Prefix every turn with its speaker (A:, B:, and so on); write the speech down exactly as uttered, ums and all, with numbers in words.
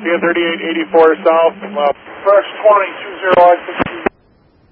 A: again, thirty-eight eighty-four south. Uh,
B: Press twenty, two zero, I sixty.